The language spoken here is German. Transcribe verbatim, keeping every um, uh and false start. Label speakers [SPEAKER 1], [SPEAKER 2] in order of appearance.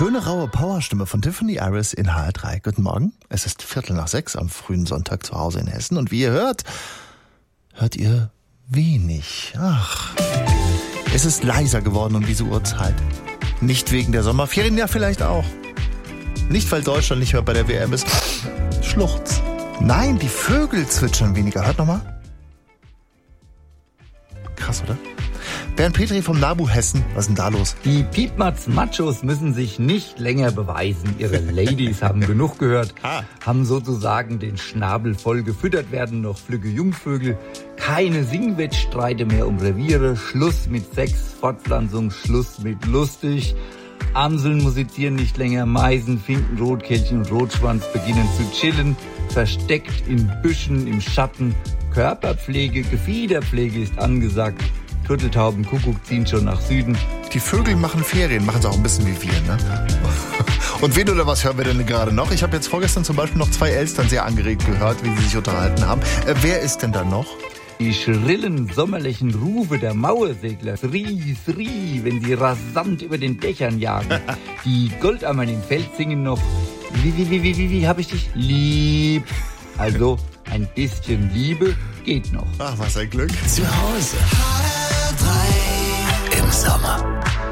[SPEAKER 1] schöne, raue Powerstimme von Tiffany Iris in H R drei. Guten Morgen. Es ist Viertel nach sechs am frühen Sonntag zu Hause in Hessen. Und wie ihr hört, hört ihr wenig. Ach, es ist leiser geworden um diese Uhrzeit. Nicht wegen der Sommerferien, ja vielleicht auch. Nicht, weil Deutschland nicht mehr bei der W M ist. Schluchz. Nein, die Vögel zwitschern weniger. Hört nochmal. Krass, oder? Bernd Petri vom NABU Hessen, was ist denn da los?
[SPEAKER 2] Die Piepmatz-Machos müssen sich nicht länger beweisen. Ihre Ladies haben genug gehört, haben sozusagen den Schnabel voll gefüttert, werden noch flügge Jungvögel. Keine Singwettstreite mehr um Reviere, Schluss mit Sex, Fortpflanzung, Schluss mit lustig. Amseln musizieren nicht länger, Meisen, Finken, Rotkehlchen und Rotschwanz beginnen zu chillen, versteckt in Büschen, im Schatten. Körperpflege, Gefiederpflege ist angesagt. Turteltauben, Kuckuck ziehen schon nach Süden.
[SPEAKER 1] Die Vögel machen Ferien, machen es auch ein bisschen wie wir, ne? Und wen oder was hören wir denn gerade noch? Ich habe jetzt vorgestern zum Beispiel noch zwei Elstern sehr angeregt gehört, wie sie sich unterhalten haben. Äh, wer ist denn da noch?
[SPEAKER 2] Die schrillen sommerlichen Rufe der Mauersegler, Sri, Sri, wenn sie rasant über den Dächern jagen. Die Goldammern im Feld singen noch, wie, wie, wie, wie, wie, wie hab ich dich lieb? Also, ein bisschen Liebe geht noch.
[SPEAKER 1] Ach, was ein Glück.
[SPEAKER 3] Zu Hause. H R drei im Sommer.